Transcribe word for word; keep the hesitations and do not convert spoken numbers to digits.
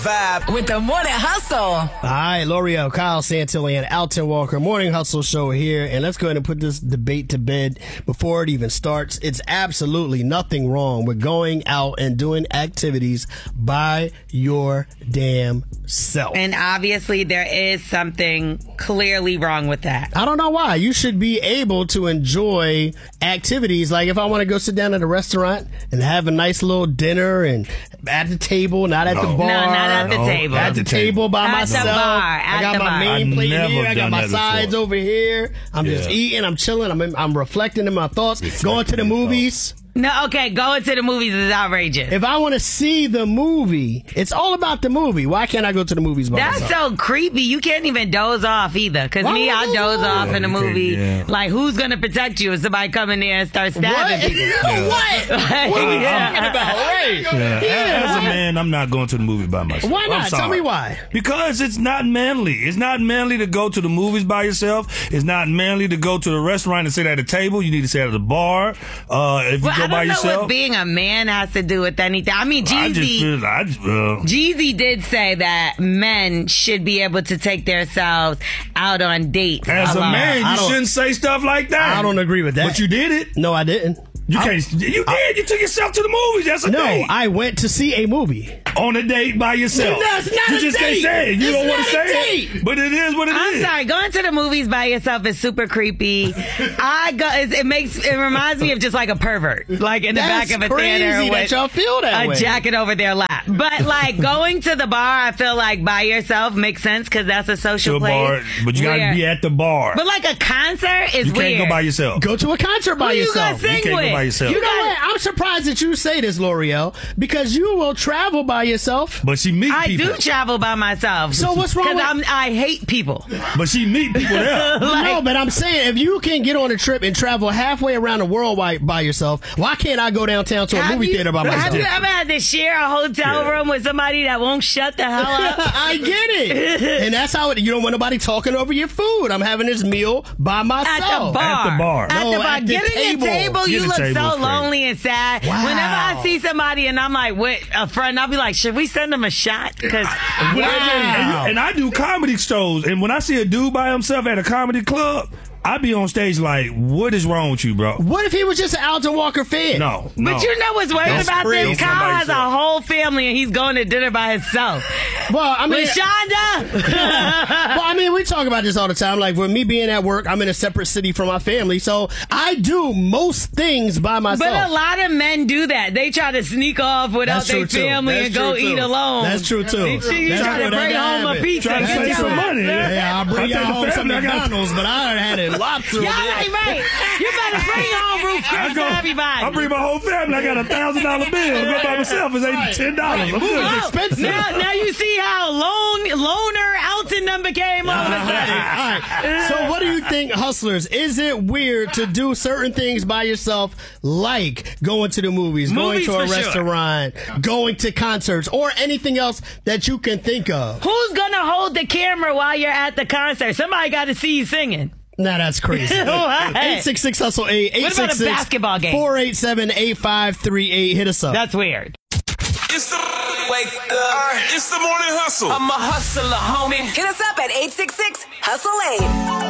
Vibe with the Morning Hustle. All right, L'Oreal, Kyle Santilli, and Alton Walker. Morning Hustle show here, and let's go ahead and put this debate to bed before it even starts. It's absolutely nothing wrong with going out and doing activities by your damn self. And obviously there is something clearly wrong with that. I don't know why. You should be able to enjoy activities. Like if I want to go sit down at a restaurant and have a nice little dinner and at the table, not at No. the bar. No, not at the No, table. At the table by At the myself. bar, at I got the my bar. main I've plate never here. I got done my that sides before. over here. I'm just Yeah. eating. I'm chilling. I'm I'm reflecting in my thoughts. Going to the in your movies. No, okay, going to the movies is outrageous. If I want to see the movie, it's all about the movie. Why can't I go to the movies by That's myself? so creepy. You can't even doze off either. Because Why me, would I you doze do off that? in a You can't, movie. yeah. Like, who's going to protect you if somebody come in there and start stabbing What? people? What? What are we talking about? Right. Yeah. Yeah. As a man, I'm not going to the movie by myself. Why I'm not? Tell sorry. me why. Because it's not manly. It's not manly to go to the movies by yourself. It's not manly to go to the restaurant and sit at a table. You need to sit at the bar. Uh, if you Well, go I by don't know yourself. what being a man has to do with anything. I mean, I just Jeezy, feel, I just, uh, Jeezy did say that men should be able to take themselves out on dates. as a alone. man, I you don't- shouldn't say stuff like that. I don't agree with that. But you did it. No, I didn't. You can't. You did. You took yourself to the movies. That's a No, date. I went to see a movie. On a date by yourself. That's not you a just date. can't say it. You It's don't want not to a say date. it. But it is what it is. I'm sorry, going to the movies by yourself is super creepy. I go, it, it makes, it reminds me of just like a pervert, like in the That's back of a crazy theater that with y'all feel that a way. jacket over their lap. But like going to the bar, I feel like by yourself makes sense because that's a To social a place. bar, but you got to where- be at the bar. But like a concert is you can't weird. go by yourself. Go to a concert by Who you yourself. gonna sing You can't go with? by yourself. You know gotta- what? I'm surprised that you say this, L'Oreal, because you will travel by yourself. But she meet I people. do travel by myself. So what's wrong Because with- I'm I hate people. But she meet people there. No, but I'm saying if you can get on a trip and travel halfway around the world by, by yourself, why can't I go downtown to a Have movie you- theater by Have myself? you ever had to share a hotel Yeah. room with somebody that won't shut the hell up? I get it. And that's how it, you don't want nobody talking over your food. I'm having this meal by myself. At the bar. At the bar. At No, the bar. at the Get in table. your table. Get You the look table so is crazy. lonely and sad. Wow. Whenever I see somebody and I'm like with a friend, I'll be like, should we send them a shot? Because And, you- Wow. and I do comedy shows, and when I see a dude by himself at a comedy club, I be on stage like, what is wrong with you, bro? What if he was just an Alton Walker fan? No, no. But you know what's weird That's about crazy. this? Kyle Somebody has said. a whole family and he's going to dinner by himself. Well, I mean, With Shonda? well, I mean, we talk about this all the time. Like, with me being at work, I'm in a separate city from my family, so I do most things by myself. But a lot of men do that. They try to sneak off without That's their true, too. family That's and go true, eat too. alone. That's true, too. You try That's to true. bring That home a happens. pizza. Try to Get save your some ass money. there. Yeah, I'll bring I y'all tell the home some family I got- McDonald's, but I done had it lobster. Yeah, right, right. You better bring home Ruth I Chris go, for everybody. I bring my whole family. I got a thousand dollar bill. I go by myself. It's eight ten dollars. I'm good. It's Oh, expensive. Now, now you see how lone, loner Alton number came all of a All sudden. right. So, what do you think, hustlers? Is it weird to do certain things by yourself, like going to the movies, Movies going to a for sure. restaurant, going to concerts, or anything else that you can think of? Who's gonna hold the camera while you're at the concert? Somebody got to see you singing. Nah, that's crazy. What? eight six six hustle eight eight What about a six six basketball game? four eight seven eight five three eight. Hit us up. That's weird. It's the wake up. It's the morning hustle. I'm a hustler, homie. Hit us up at eight six six hustle eight.